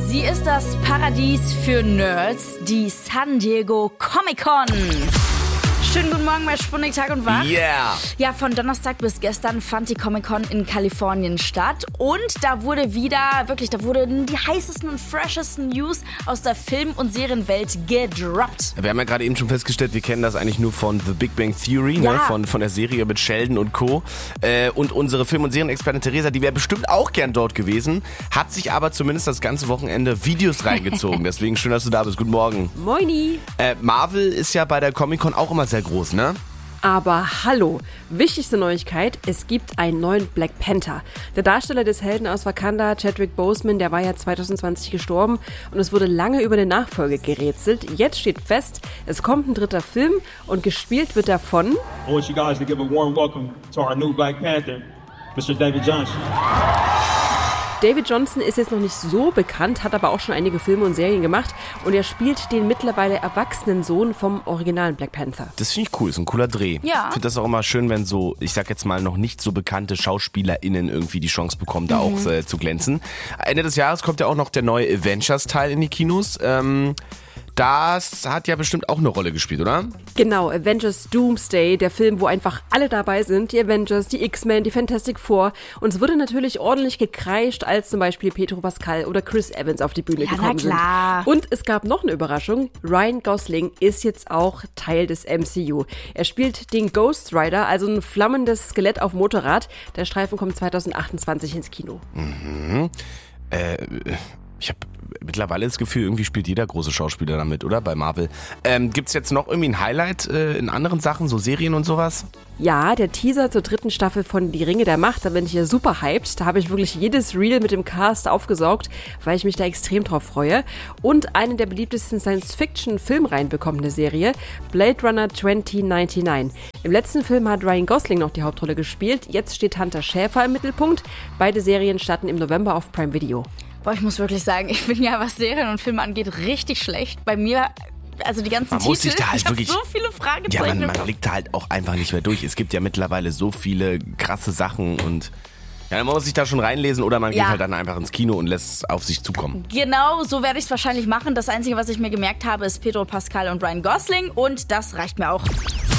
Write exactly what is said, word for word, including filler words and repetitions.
Sie ist das Paradies für Nerds, die San Diego Comic-Con. Schönen guten Morgen bei Sputnik Tag und Wach. Yeah! Ja, von Donnerstag bis gestern fand die Comic-Con in Kalifornien statt. Und da wurde wieder, wirklich, da wurden die heißesten und freshesten News aus der Film- und Serienwelt gedroppt. Wir haben ja gerade eben schon festgestellt, wir kennen das eigentlich nur von The Big Bang Theory, Ja. ne? von, von der Serie mit Sheldon und Co. Äh, und unsere Film- und Serienexpertin Theresa, die wäre bestimmt auch gern dort gewesen, hat sich aber zumindest das ganze Wochenende Videos reingezogen. Deswegen schön, dass du da bist. Guten Morgen. Moini. Äh, Marvel ist ja bei der Comic-Con auch immer sehr groß, ne? Aber hallo, wichtigste Neuigkeit, es gibt einen neuen Black Panther. Der Darsteller des Helden aus Wakanda, Chadwick Boseman, der war ja zwanzig zwanzig gestorben und es wurde lange über eine Nachfolge gerätselt. Jetzt steht fest, es kommt ein dritter Film und gespielt wird davon... I want you guys to give a warm welcome to our new Black Panther, Mister David Johnson. David Johnson ist jetzt noch nicht so bekannt, hat aber auch schon einige Filme und Serien gemacht und er spielt den mittlerweile erwachsenen Sohn vom originalen Black Panther. Das finde ich cool, ist ein cooler Dreh. Ja. Ich finde das auch immer schön, wenn so, ich sag jetzt mal, noch nicht so bekannte SchauspielerInnen irgendwie die Chance bekommen, da auch äh, zu glänzen. Ende des Jahres kommt ja auch noch der neue Avengers-Teil in die Kinos. Ähm, das hat ja bestimmt auch eine Rolle gespielt, oder? Genau, Avengers Doomsday, der Film, wo einfach alle dabei sind, die Avengers, die X-Men, die Fantastic Four. Und es wurde natürlich ordentlich gekreischt, als zum Beispiel Pedro Pascal oder Chris Evans auf die Bühne Ja, gekommen na klar. sind. Und es gab noch eine Überraschung, Ryan Gosling ist jetzt auch Teil des M C U. Er spielt den Ghost Rider, also ein flammendes Skelett auf Motorrad. Der Streifen kommt zwanzig achtundzwanzig ins Kino. Mhm. Äh, ich habe mittlerweile das Gefühl, irgendwie spielt jeder große Schauspieler damit, oder? Bei Marvel. Ähm, gibt's jetzt noch irgendwie ein Highlight äh, in anderen Sachen, so Serien und sowas? Ja, der Teaser zur dritten Staffel von Die Ringe der Macht, da bin ich ja super hyped. Da habe ich wirklich jedes Reel mit dem Cast aufgesaugt, weil ich mich da extrem drauf freue. Und eine der beliebtesten Science-Fiction-Filmreihen bekommt eine Serie, Blade Runner zwanzig neunundneunzig. Im letzten Film hat Ryan Gosling noch die Hauptrolle gespielt, jetzt steht Hunter Schäfer im Mittelpunkt. Beide Serien starten im November auf Prime Video. Boah, ich muss wirklich sagen, ich bin ja, was Serien und Filme angeht, richtig schlecht. Bei mir, also die ganzen Man Titel, muss sich da halt ich hab wirklich- so viele Ja, Fragezeichen. man, man blickt da halt auch einfach nicht mehr durch. Es gibt ja mittlerweile so viele krasse Sachen und ja, man muss sich da schon reinlesen oder man Ja. geht halt dann einfach ins Kino und lässt es auf sich zukommen. Genau, so werde ich es wahrscheinlich machen. Das Einzige, was ich mir gemerkt habe, ist Pedro Pascal und Ryan Gosling und das reicht mir auch.